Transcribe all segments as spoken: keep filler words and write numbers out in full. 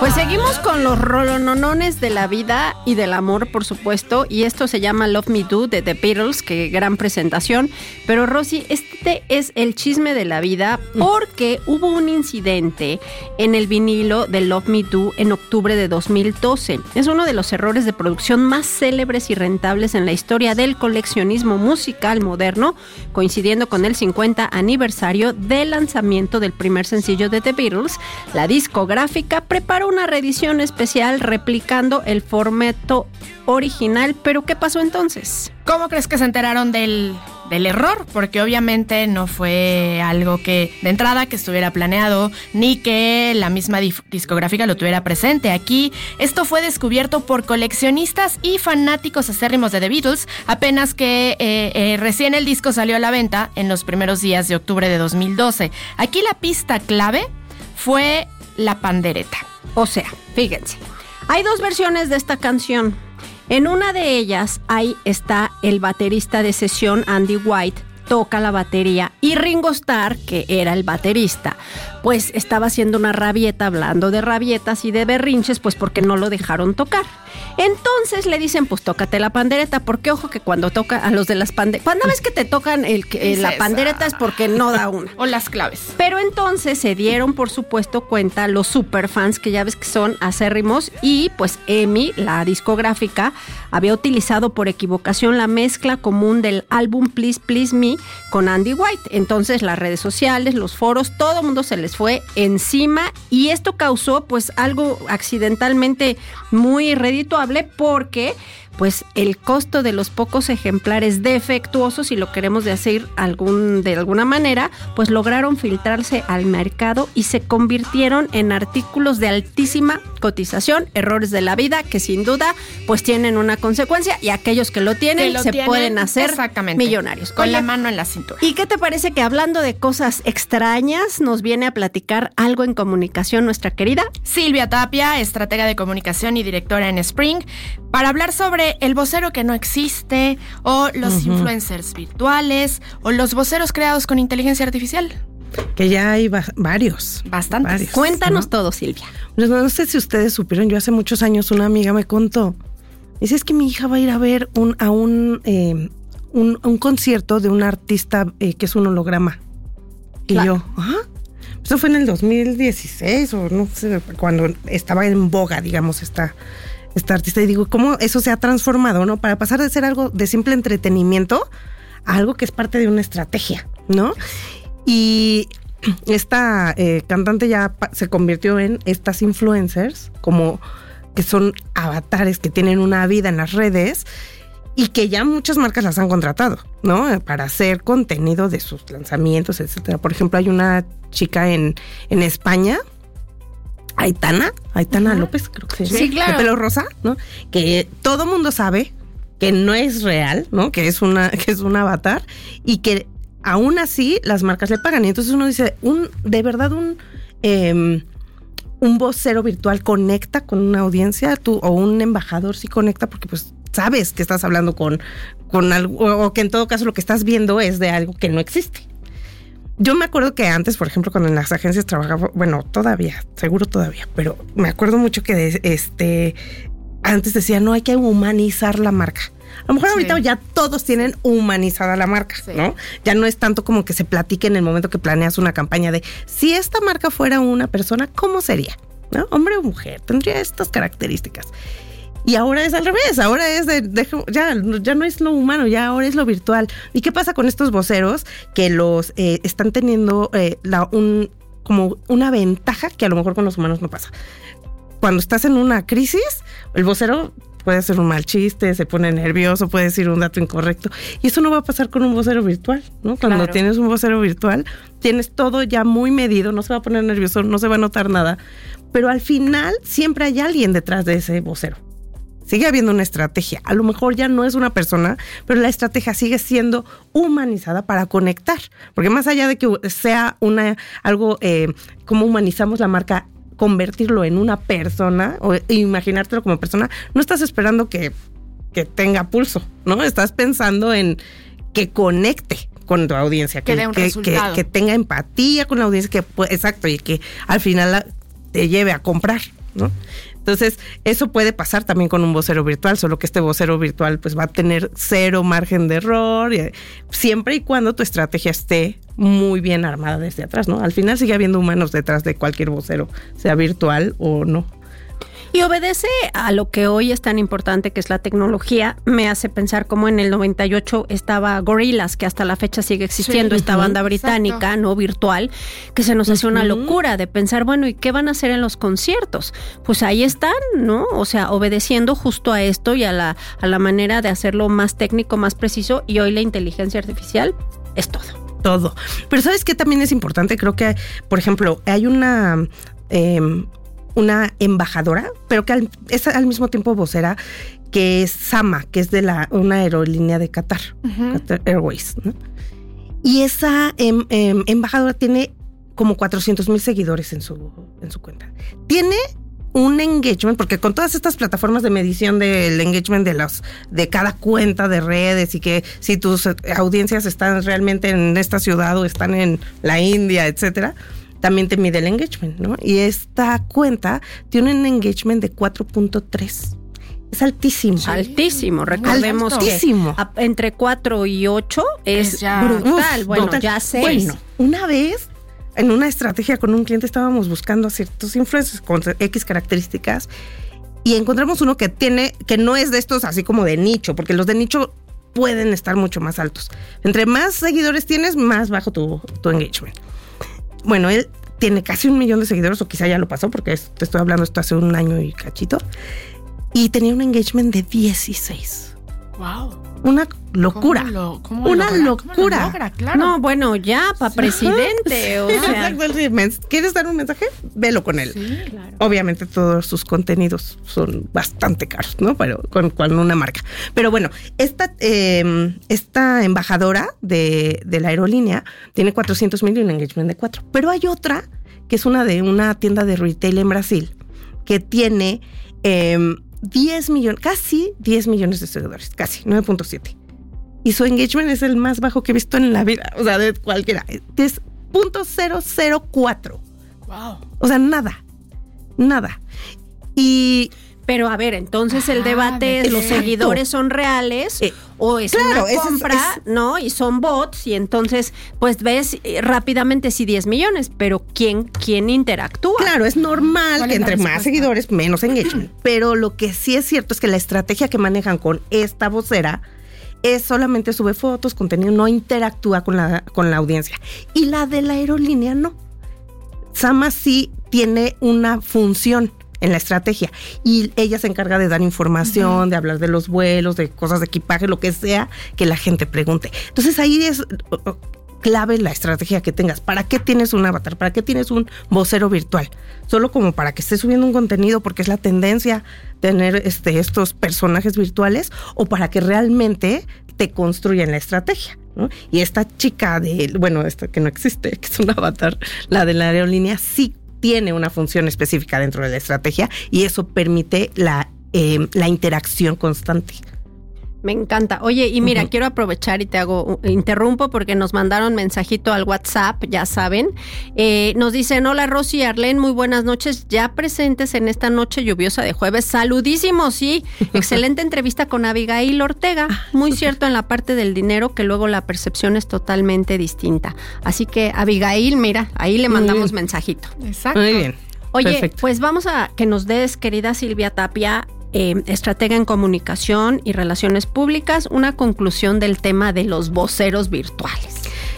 Pues seguimos con los rolononones de la vida y del amor, por supuesto, y esto se llama Love Me Do de The Beatles, que gran presentación. Pero Rosy, este es el chisme de la vida porque hubo un incidente en el vinilo de Love Me Do en octubre de dos mil doce. Es uno de los errores de producción más célebres y rentables en la historia del coleccionismo musical moderno, coincidiendo con el cincuenta aniversario del lanzamiento del primer sencillo de The Beatles. La discográfica preparó una reedición especial replicando el formato original. ¿Pero qué pasó entonces? ¿Cómo crees que se enteraron del, del error? Porque obviamente no fue algo que de entrada que estuviera planeado, ni que la misma dif- discográfica lo tuviera presente. Aquí esto fue descubierto por coleccionistas y fanáticos acérrimos de The Beatles, apenas que eh, eh, recién el disco salió a la venta en los primeros días de octubre de dos mil doce. Aquí la pista clave fue la pandereta. O sea, fíjense, hay dos versiones de esta canción. En una de ellas, ahí está el baterista de sesión Andy White, toca la batería, y Ringo Starr, que era el baterista, pues estaba haciendo una rabieta, hablando de rabietas y de berrinches, pues porque no lo dejaron tocar. Entonces le dicen, pues tócate la pandereta, porque ojo que cuando toca a los de las panderetas, cuando ves que te tocan el, eh, la pandereta es porque no da una. O las claves. Pero entonces se dieron, por supuesto, cuenta los superfans, que ya ves que son acérrimos, y pues EMI, la discográfica, había utilizado por equivocación la mezcla común del álbum Please Please Me con Andy White. Entonces las redes sociales, los foros, todo el mundo se les fue encima, y esto causó pues algo accidentalmente muy redituable, porque pues el costo de los pocos ejemplares defectuosos, si lo queremos decir algún, de alguna manera, pues lograron filtrarse al mercado y se convirtieron en artículos de altísima cotización, errores de la vida que sin duda pues tienen una consecuencia, y aquellos que lo tienen que lo se tienen, pueden hacer millonarios. Con Oye, la mano en la cintura. ¿Y qué te parece que hablando de cosas extrañas nos viene a platicar algo en comunicación nuestra querida Silvia Tapia, estratega de comunicación y directora en Spring, para hablar sobre el vocero que no existe, o los uh-huh. influencers virtuales, o los voceros creados con inteligencia artificial? Que ya hay va- varios. Bastantes. Varios, Cuéntanos ¿no? todo, Silvia. Pues no sé si ustedes supieron, yo hace muchos años una amiga me contó, dice, es que mi hija va a ir a ver un, a un, eh, un, un concierto de un artista eh, que es un holograma. Y claro. yo, ¿ah? Eso fue en el dos mil dieciséis, o no sé, cuando estaba en boga, digamos, esta... esta artista, y digo, ¿cómo eso se ha transformado, no? Para pasar de ser algo de simple entretenimiento a algo que es parte de una estrategia, ¿no? Y esta eh, cantante ya pa- se convirtió en estas influencers, como que son avatares que tienen una vida en las redes, y que ya muchas marcas las han contratado, ¿no? Para hacer contenido de sus lanzamientos, etcétera. Por ejemplo, hay una chica en, en España, Aitana, Aitana uh-huh. López, creo que se llama. Sí, claro. De pelo rosa, ¿no? Que todo mundo sabe que no es real, ¿no? Que es una, que es un avatar, y que aún así las marcas le pagan. Y entonces uno dice, un, de verdad un, eh, un vocero virtual conecta con una audiencia, tú, o un embajador sí conecta, porque pues sabes que estás hablando con, con algo, o que en todo caso lo que estás viendo es de algo que no existe. Yo me acuerdo que antes, por ejemplo, cuando en las agencias trabajaba, bueno, todavía, seguro todavía, pero me acuerdo mucho que de, este antes decía, no, hay que humanizar la marca. A lo mejor sí. Ahorita ya todos tienen humanizada la marca, sí. ¿no? Ya no es tanto como que se platique en el momento que planeas una campaña de, si esta marca fuera una persona, ¿cómo sería? ¿No? Hombre o mujer, tendría estas características. Y ahora es al revés, ahora es de, de ya, ya no es lo humano, ya ahora es lo virtual. ¿Y qué pasa con estos voceros que los eh, están teniendo eh, la, un, como una ventaja que a lo mejor con los humanos no pasa? Cuando estás en una crisis, el vocero puede hacer un mal chiste, se pone nervioso, puede decir un dato incorrecto, y eso no va a pasar con un vocero virtual, ¿no? Cuando claro. tienes un vocero virtual, tienes todo ya muy medido, no se va a poner nervioso, no se va a notar nada, pero al final siempre hay alguien detrás de ese vocero. Sigue habiendo una estrategia. A lo mejor ya no es una persona, pero la estrategia sigue siendo humanizada para conectar. Porque más allá de que sea una algo, eh, como humanizamos la marca, convertirlo en una persona o imaginártelo como persona, no estás esperando que, que tenga pulso, ¿no? Estás pensando en que conecte con tu audiencia. Que, que dé un que, resultado. Que, que tenga empatía con la audiencia, que exacto, y que al final la, te lleve a comprar, ¿no? Entonces, eso puede pasar también con un vocero virtual, solo que este vocero virtual pues va a tener cero margen de error, y, siempre y cuando tu estrategia esté muy bien armada desde atrás, ¿no? Al final sigue habiendo humanos detrás de cualquier vocero, sea virtual o no. Y obedece a lo que hoy es tan importante, que es la tecnología. Me hace pensar como en el noventa y ocho estaba Gorillaz, que hasta la fecha sigue existiendo, sí, esta uh-huh, banda británica, exacto, no virtual, que se nos uh-huh. hace una locura de pensar, bueno, ¿y qué van a hacer en los conciertos? Pues ahí están, ¿no? O sea, obedeciendo justo a esto y a la, a la manera de hacerlo más técnico, más preciso, y hoy la inteligencia artificial es todo. Todo. Pero ¿sabes qué también es importante? Creo que, por ejemplo, hay una... Eh, una embajadora, pero que al, es al mismo tiempo vocera, que es Sama, que es de la una aerolínea de Qatar, uh-huh. Qatar Airways, ¿no? Y esa em, em, embajadora tiene como cuatrocientos mil seguidores en su, en su cuenta. Tiene un engagement, porque con todas estas plataformas de medición del engagement de los de cada cuenta de redes, y que si tus audiencias están realmente en esta ciudad o están en la India, etcétera, también te mide el engagement, ¿no? Y esta cuenta tiene un engagement de cuatro punto tres. Es altísimo. Sí. Altísimo. Recordemos altísimo. que a, entre cuatro y ocho es, es ya brutal. Uf, bueno, brutal. Ya seis. Bueno, una vez en una estrategia con un cliente estábamos buscando a ciertos influencers con X características y encontramos uno que tiene, que no es de estos así como de nicho, porque los de nicho pueden estar mucho más altos. Entre más seguidores tienes, más bajo tu, tu engagement. Bueno, él tiene casi un millón de seguidores, o quizá ya lo pasó, porque es, te estoy hablando esto hace un año y cachito. Y tenía un engagement de dieciséis. ¡Wow! Una locura. ¿Cómo lo, cómo una logra? locura. ¿Cómo lo logra? Claro. No, bueno, ya, para presidente. O sea. ¿Quieres dar un mensaje? Velo con él. Sí, claro. Obviamente todos sus contenidos son bastante caros, ¿no? Pero con, con una marca. Pero bueno, esta, eh, esta embajadora de, de la aerolínea tiene cuatrocientos mil y un engagement de cuatro. Pero hay otra, que es una de una tienda de retail en Brasil, que tiene... Eh, diez millones, casi diez millones de seguidores, casi nueve punto siete. Y su engagement es el más bajo que he visto en la vida, o sea, de cualquiera. Es punto cero cero cuatro. Wow. O sea, nada, nada. Y... Pero a ver, entonces el debate es, ¿los seguidores son reales eh, o es claro, una compra, es, es, no? Y son bots, y entonces pues ves eh, rápidamente sí diez millones, pero ¿quién, quién interactúa? Claro, es normal que entre más seguidores, menos engagement. Pero lo que sí es cierto es que la estrategia que manejan con esta vocera es solamente sube fotos, contenido, no interactúa con la, con la audiencia. Y la de la aerolínea no. Sama sí tiene una función en la estrategia, y ella se encarga de dar información, uh-huh. de hablar de los vuelos, de cosas de equipaje, lo que sea que la gente pregunte. Entonces ahí es clave la estrategia que tengas. ¿Para qué tienes un avatar? ¿Para qué tienes un vocero virtual? ¿Solo como para que estés subiendo un contenido porque es la tendencia tener este, estos personajes virtuales, o para que realmente te construyan la estrategia, ¿no? Y esta chica de, bueno, esta que no existe, que es un avatar, la de la aerolínea, sí tiene una función específica dentro de la estrategia, y eso permite la, eh, la interacción constante. Me encanta. Oye, y mira, uh-huh. quiero aprovechar y te hago, interrumpo porque nos mandaron mensajito al WhatsApp, ya saben. Eh, nos dicen, hola Rosy y Arlene, muy buenas noches, ya presentes en esta noche lluviosa de jueves. Saludísimos, sí. Excelente entrevista con Abigail Ortega. Muy cierto en la parte del dinero, que luego la percepción es totalmente distinta. Así que, Abigail, mira, ahí le mandamos mensajito. Exacto. Muy bien. Oye, perfecto. Pues vamos a que nos des, querida Silvia Tapia, Eh, estratega en comunicación y relaciones públicas, una conclusión del tema de los voceros virtuales.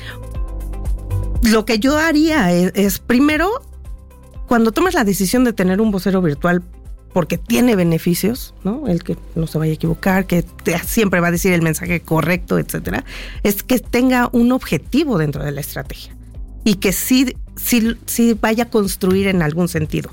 Lo que yo haría es, es primero, cuando tomes la decisión de tener un vocero virtual porque tiene beneficios, ¿no? El que no se vaya a equivocar, que te, siempre va a decir el mensaje correcto, etcétera, es que tenga un objetivo dentro de la estrategia y que sí, sí, sí vaya a construir en algún sentido.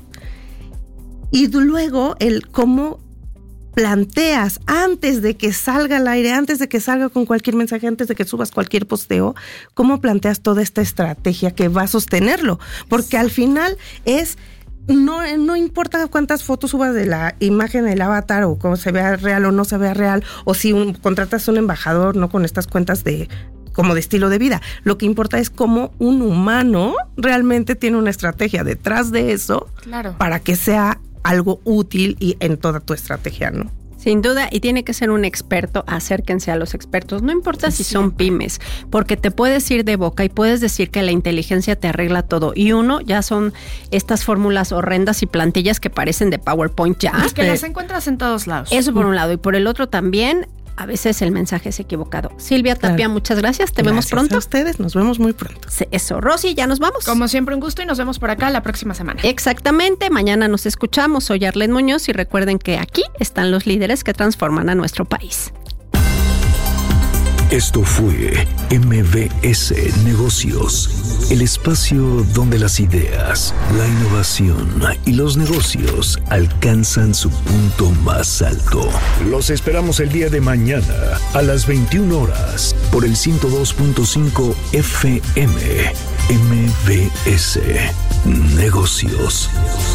Y luego el cómo planteas antes de que salga al aire, antes de que salga con cualquier mensaje, antes de que subas cualquier posteo, cómo planteas toda esta estrategia que va a sostenerlo, porque al final es, no, no importa cuántas fotos subas de la imagen del avatar, o cómo se vea real o no se vea real, o si un, contratas un embajador, no con estas cuentas de como de estilo de vida. Lo que importa es cómo un humano realmente tiene una estrategia detrás de eso, claro, para que sea algo útil y en toda tu estrategia, ¿no? Sin duda, y tiene que ser un experto, acérquense a los expertos, no importa si son pymes, porque te puedes ir de boca y puedes decir que la inteligencia te arregla todo. Y uno, ya son estas fórmulas horrendas y plantillas que parecen de PowerPoint ya. Es que las encuentras en todos lados. Eso por un lado, y por el otro también, a veces el mensaje es equivocado. Silvia Tapia, claro. Muchas gracias, te gracias vemos pronto. A ustedes, nos vemos muy pronto. Eso, Rosy, ya nos vamos. Como siempre, un gusto y nos vemos por acá la próxima semana. Exactamente, mañana nos escuchamos. Soy Arlette Muñoz y recuerden que aquí están los líderes que transforman a nuestro país. Esto fue M V S Negocios, el espacio donde las ideas, la innovación y los negocios alcanzan su punto más alto. Los esperamos el día de mañana a las veintiuna horas por el ciento dos punto cinco F M. M V S Negocios.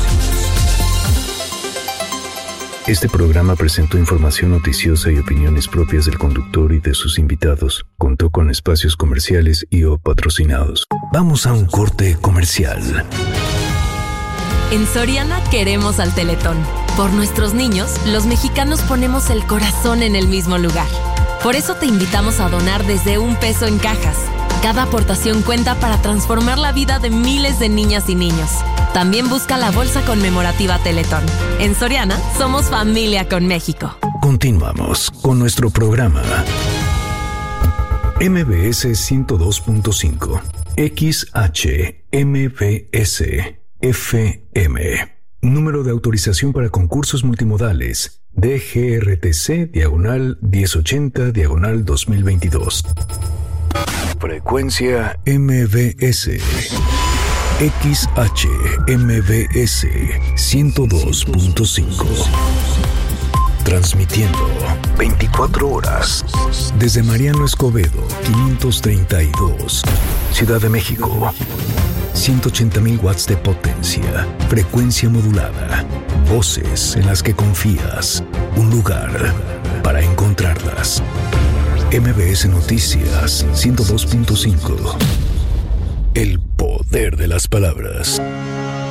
Este programa presentó información noticiosa y opiniones propias del conductor y de sus invitados. Contó con espacios comerciales y o patrocinados. Vamos a un corte comercial. En Soriana queremos al Teletón. Por nuestros niños, los mexicanos ponemos el corazón en el mismo lugar. Por eso te invitamos a donar desde un peso en cajas. Cada aportación cuenta para transformar la vida de miles de niñas y niños. También busca la bolsa conmemorativa Teletón. En Soriana, somos familia con México. Continuamos con nuestro programa. M V S ciento dos punto cinco. X H M V S F M. Número de autorización para concursos multimodales. D G R T C diagonal diez ochenta diagonal dos mil veintidós. Frecuencia M V S. X H M V S ciento dos punto cinco. Transmitiendo veinticuatro horas desde Mariano Escobedo quinientos treinta y dos, Ciudad de México. ciento ochenta mil watts de potencia, frecuencia modulada, voces en las que confías, un lugar para encontrarlas. M V S Noticias ciento dos punto cinco. El poder de las palabras.